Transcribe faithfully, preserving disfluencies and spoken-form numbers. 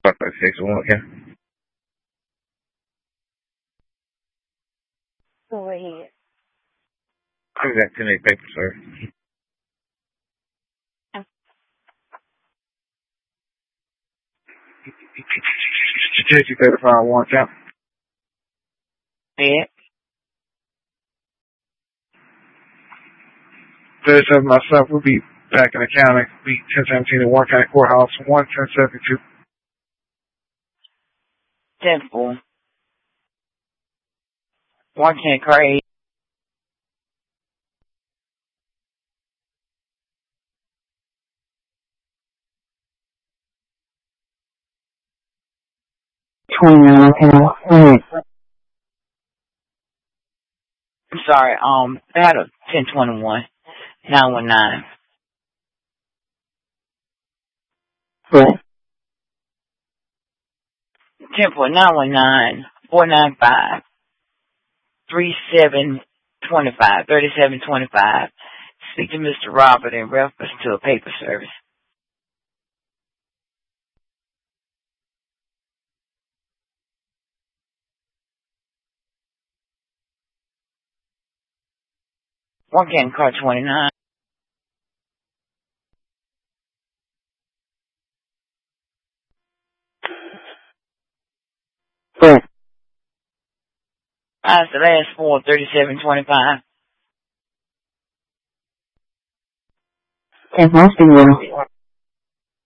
Start by six one again. Go ahead. I got too many papers, sir. Strategic paper file one count. Yeah. thirty-seven myself will be back in the county. Be ten seventeen at Warren County Courthouse, one ten seventy-two. ten four. One ten Craig. twenty-nine, okay. I'm sorry, um, I had a ten twenty-one, nine one nine. What? ten four, nine one nine, four nine five, three seven two five, thirty-seven twenty-five. Speak to Mister Robert in reference to a paper service. One can car twenty-nine. What? That's the last four, thirty-seven twenty-five. ten four, speak well.